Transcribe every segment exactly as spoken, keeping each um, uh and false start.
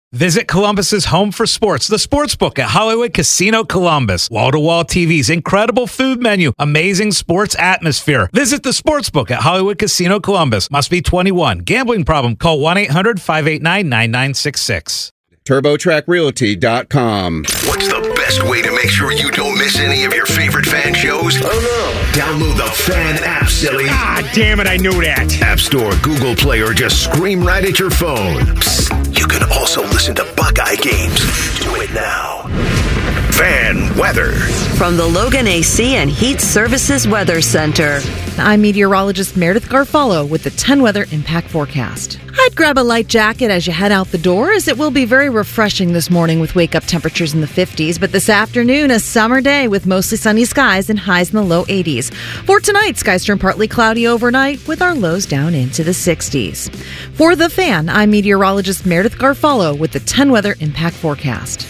Visit Columbus's home for sports, the Sportsbook at Hollywood Casino Columbus. Wall-to-wall T Vs, incredible food menu, amazing sports atmosphere. Visit the Sportsbook at Hollywood Casino Columbus. Must be twenty-one. Gambling problem? Call one eight hundred five eight nine nine nine six six. TurboTrack Realty dot com. What's the best way to make sure you don't miss any of your favorite fan shows? Oh no. Download the Fan app, silly. Ah, damn it, I knew that. App Store, Google Play, or just scream right at your phone. Psst, you can also listen to Buckeye games. Do it now. Fan weather. From the Logan A C and Heat Services Weather Center. I'm meteorologist Meredith Garfalo with the ten weather impact forecast. I'd grab a light jacket as you head out the door, as it will be very refreshing this morning with wake-up temperatures in the fifties. But this afternoon, a summer day with mostly sunny skies and highs in the low eighties. For tonight, skies turn partly cloudy overnight with our lows down into the sixties. For The Fan, I'm meteorologist Meredith Garfalo with the ten weather impact forecast.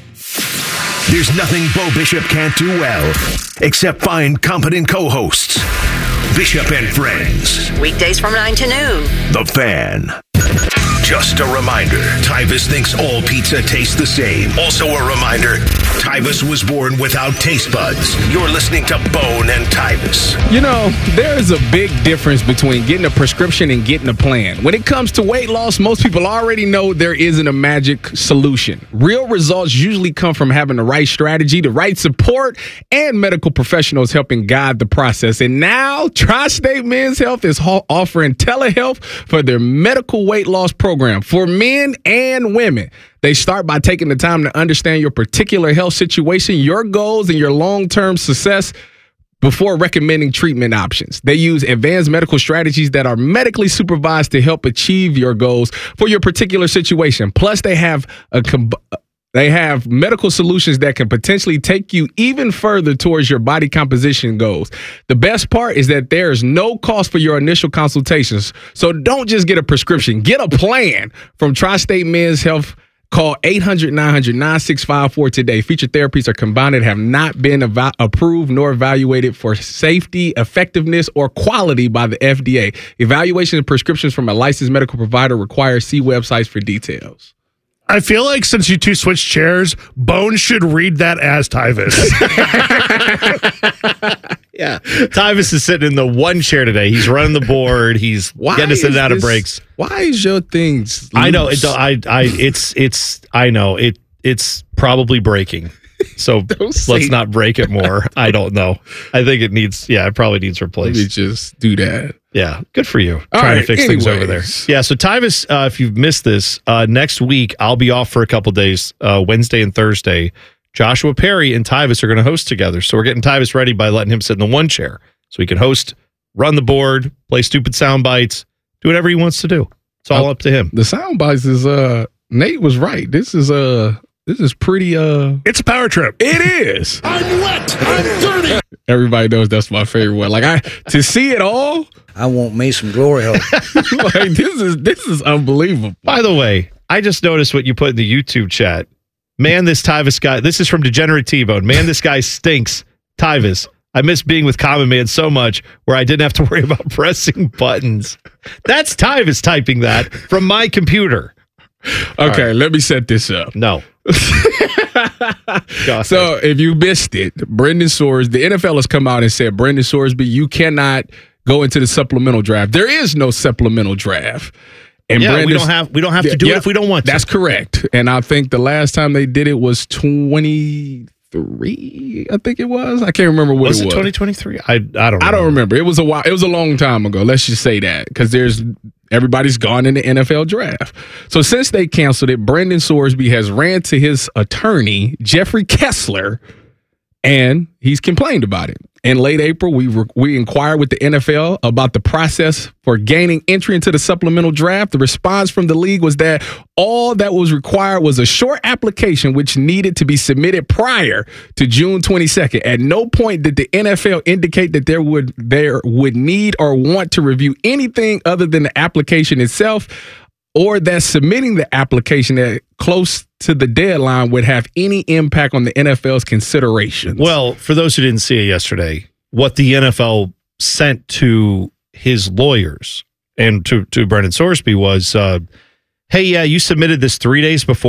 There's nothing Bo Bishop can't do well, except find competent co-hosts. Bishop and Friends. Weekdays from nine to noon. The Fan. Just a reminder, Tyvis thinks all pizza tastes the same. Also a reminder, Tyvis was born without taste buds. You're listening to Bone and Tyvis. You know, there's a big difference between getting a prescription and getting a plan. When it comes to weight loss, most people already know there isn't a magic solution. Real results usually come from having the right strategy, the right support, and medical professionals helping guide the process. And now, Tri-State Men's Health is ho- offering telehealth for their medical weight loss program for men and women. They start by taking the time to understand your particular health situation, your goals, and your long-term success before recommending treatment options. They use advanced medical strategies that are medically supervised to help achieve your goals for your particular situation. Plus, they have a comb- They have medical solutions that can potentially take you even further towards your body composition goals. The best part is that there is no cost for your initial consultations. So don't just get a prescription. Get a plan from Tri-State Men's Health. Call eight hundred nine hundred nine six five four today. Featured therapies are combined and have not been ev- approved nor evaluated for safety, effectiveness, or quality by the F D A. Evaluation and prescriptions from a licensed medical provider require see websites for details. I feel like since you two switched chairs, Bone should read that as Tyvis. Yeah. Tyvis is sitting in the one chair today. He's running the board. He's Why getting us in and out this, of breaks. Why is your things loose? I know. It, I, I, it's, it's, I know. It, it's probably breaking. So let's not break it more. I don't know. I think it needs, yeah, it probably needs replaced. Let me just do that. Yeah, good for you. All Trying right, to fix anyways. things over there. Yeah, so Tyvis, uh, if you've missed this, uh, next week I'll be off for a couple days, uh, Wednesday and Thursday. Joshua Perry and Tyvis are going to host together. So we're getting Tyvis ready by letting him sit in the one chair so he can host, run the board, play stupid sound bites, do whatever he wants to do. It's all uh, up to him. The sound bites is, uh, Nate was right. This is, uh, This is pretty, uh... It's a power trip. It is. I'm wet. I'm dirty. Everybody knows that's my favorite one. Like, I, to see it all... I want me some glory hole. Like, this is, this is unbelievable. By the way, I just noticed what you put in the YouTube chat. Man, this Tyvis guy... This is from Degenerate T-Bone. Man, this guy stinks. Tyvis. I miss being with Common Man so much where I didn't have to worry about pressing buttons. That's Tyvis typing that from my computer. Okay, right. Let me set this up. No. So if you missed it, Brendan Sorsby, the N F L has come out and said, Brendan Sorsby, you cannot go into the supplemental draft. There is no supplemental draft. And yeah, we don't have we don't have to do yeah, it if we don't want to. That's correct. And I think the last time they did it was twenty-three, I think it was. I can't remember what was it was. Was it twenty twenty-three? I I don't remember. I don't remember. It was a while. It was a long time ago. Let's just say that, because there's everybody's gone in the N F L draft. So since they canceled it, Brendan Sorsby has ran to his attorney, Jeffrey Kessler, and he's complained about it. In late April, we re- we inquired with the N F L about the process for gaining entry into the supplemental draft. The response from the league was that all that was required was a short application, which needed to be submitted prior to June twenty-second. At no point did the N F L indicate that there would there would need or want to review anything other than the application itself, or that submitting the application at close to the deadline would have any impact on the N F L's considerations. Well, for those who didn't see it yesterday, what the N F L sent to his lawyers and to, to Brendan Sorsby was, uh, hey, yeah, you submitted this three days before